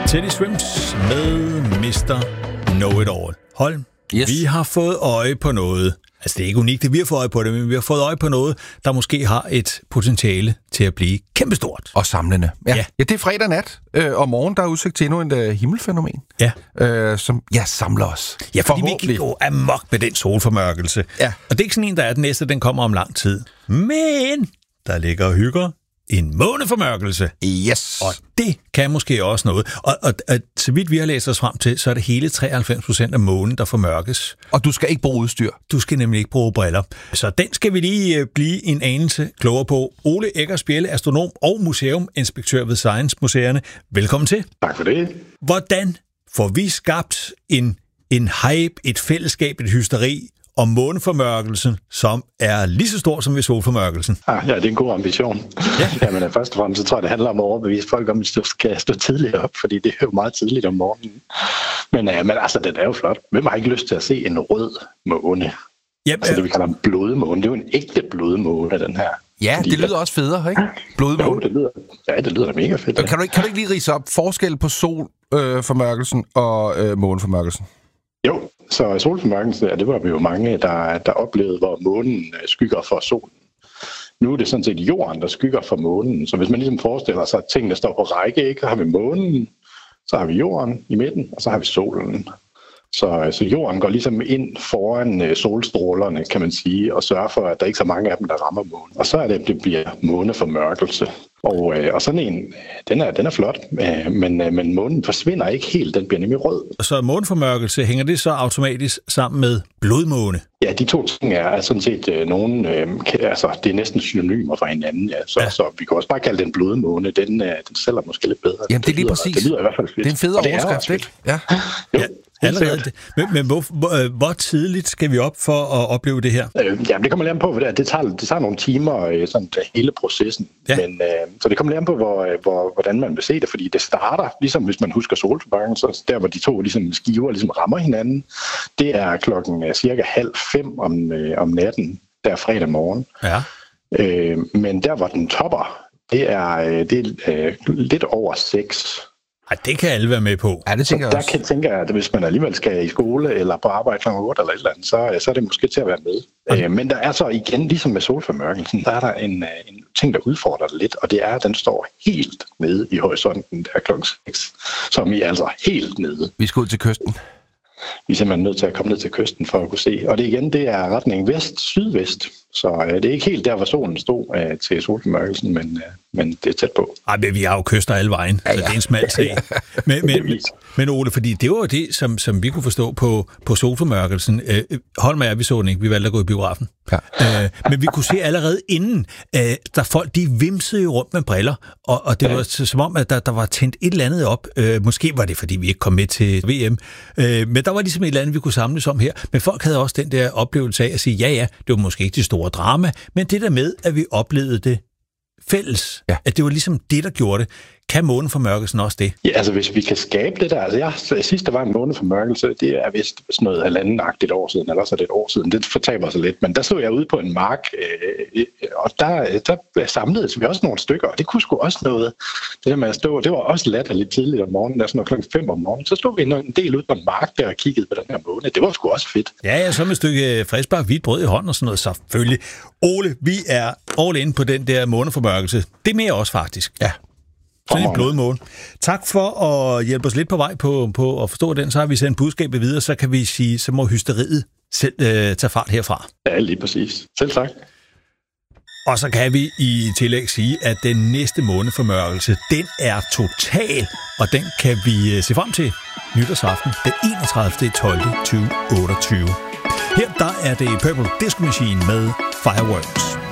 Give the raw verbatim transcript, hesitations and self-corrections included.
Teddy Swims med mister Know-It-All. Holm, yes. Vi har fået øje på noget. Altså, det er ikke unikt, at vi har fået øje på det, men vi har fået øje på noget, der måske har et potentiale til at blive kæmpestort. Og samlende. Ja, ja. ja det er fredag nat, øh, og morgen der er udsigt til endnu en uh, himmelfænomen, ja. øh, som ja, samler os. Ja, fordi vi kan gå amok med den solformørkelse. Ja. Og det er ikke sådan en, der er den næste, den kommer om lang tid. Men der ligger og hygger en måneformørkelse. Yes. Og det kan måske også noget. Og, og, og så vidt vi har læst os frem til, så er det hele treoghalvfems procent af månen, der formørkes. Og du skal ikke bruge udstyr. Du skal nemlig ikke bruge briller. Så den skal vi lige blive en anelse klogere på. Ole Eggers Bjelle, astronom og museuminspektør ved Science Museerne. Velkommen til. Tak for det. Hvordan får vi skabt en, en hype, et fællesskab, et hysteri om måneformørkelsen, som er lige så stor som ved solformørkelsen? Ah, ja, det er en god ambition. Ja. Jamen, først og fremmest så tror jeg, det handler om at overbevise folk om, at du skal stå tidligt op, fordi det er jo meget tidligt om morgenen. Men, ja, men altså, det er jo flot. Hvem har ikke lyst til at se en rød måne? Yep, altså det, vi kalder en blodmåne. Det er jo en ægte blodmåne, den her. Ja, fordi det lyder også federe, ikke? Blodmåne. Jo, det lyder, ja, det lyder da mega fedt. Ja. Kan, du ikke, kan du ikke lige ridse op forskel på solformørkelsen øh, og øh, måneformørkelsen? Jo, så solformørkelsen, ja, det var vi jo mange, der, der oplevede, hvor månen skygger for solen. Nu er det sådan set jorden, der skygger for månen. Så hvis man ligesom forestiller sig, at tingene står på række, ikke? Så har vi månen, så har vi jorden i midten, og så har vi solen. Så, så jorden går ligesom ind foran solstrålerne, kan man sige, og sørger for, at der ikke er så mange af dem, der rammer månen. Og så er det, det bliver måneformørkelse. Og, og sådan en, den er, den er flot, men, men månen forsvinder ikke helt, den bliver nemlig rød. Så måneformørkelse, hænger det så automatisk sammen med blodmåne? Ja, de to ting er sådan set øh, nogen, øh, altså det er næsten synonymer for hinanden, ja. Så, ja. Så vi kan også bare kalde den blodmåne, den, øh, den sælger måske lidt bedre. Jamen det er lige lyder, præcis. Det lyder i hvert fald fedt. Det er en fed overskrift, ikke? Ja. Jo. Ja. Allerede. Men, men hvor, hvor, hvor tidligt skal vi op for at opleve det her? Øh, jamen, det kommer lidt an på, for det, det, tager, det tager nogle timer, sådan hele processen. Ja. Men, øh, så det kommer lidt an på, hvor, hvor, hvordan man vil se det, fordi det starter, ligesom hvis man husker solformørkelsen, så der, hvor de to ligesom, skiver ligesom rammer hinanden, det er klokken cirka halv fem om, øh, om natten, der fredag morgen. Ja. Øh, men der, hvor den topper, det er, det er øh, lidt over seks. Ej, det kan alle være med på. Ja, det tænker jeg der også. kan tænke jeg, at hvis man alligevel skal i skole eller på arbejde klokken otte eller et eller andet, så, så er det måske til at være med. Okay. Men der er så igen, ligesom med solformørkelsen, der er der en, en ting, der udfordrer det lidt, og det er, at den står helt nede i horisonten der klokken seks, som I er altså helt nede. Vi skal ud til kysten. Vi er simpelthen nødt til at komme ned til kysten for at kunne se. Og det igen, det er retning vest-sydvest. Så øh, det er ikke helt der, hvor solen stod øh, til solformørkelsen, men, øh, men det er tæt på. Ej, men vi har jo kyster alle vejen, ja, ja. Så det er en smal sag. Men, men, men Ole, fordi det var jo det, som, som vi kunne forstå på, på solformørkelsen. Øh, hold med, vi så den ikke. Vi valgte at gå i biografen. Ja. Øh, men vi kunne se allerede inden, øh, der folk, de vimsede jo rundt med briller, og, og det var ja. som om, at der, der var tændt et eller andet op. Øh, måske var det, fordi vi ikke kom med til V M. Øh, men der var ligesom et eller andet, vi kunne samles om her. Men folk havde også den der oplevelse af at sige, ja, ja, det var måske ikke de store drama, men det der med, at vi oplevede det fælles, ja. At det var ligesom det, der gjorde det. Kan måneformørkelsen også det? Ja, altså hvis vi kan skabe det der. Altså jeg, sidst der var en måneformørkelse, det er vist sådan noget halvandenagtigt år siden, eller så er det et år siden. Det fortaber sig lidt, men der stod jeg ude på en mark, øh, og der, der samledes vi også nogle stykker, og det kunne sgu også noget. Det der med at stå, det var også latterligt tidligt om morgenen, der sådan noget klokken fem om morgenen. Så stod vi en del ude på en mark der og kiggede på den her måne. Det var sgu også fedt. Ja, ja, så med et stykke friskbagt hvidt brød i hånden og sådan noget, selvfølgelig. Ole, vi er all in på den der måneformørkelse. Det er mere også faktisk. Ja. Sådan en blodmåne. Tak for at hjælpe os lidt på vej på, på at forstå den. Så har vi sendt budskabet videre, så kan vi sige, så må hysteriet selv øh, tage fart herfra. Ja, lige præcis. Selv tak. Og så kan vi i tillæg sige, at den næste måneformørkelse, den er total, og den kan vi se frem til nytårsaften den enogtredivte tolvte tyve otteogtyve. Her der er det Purple Disco Machine med Fireworks.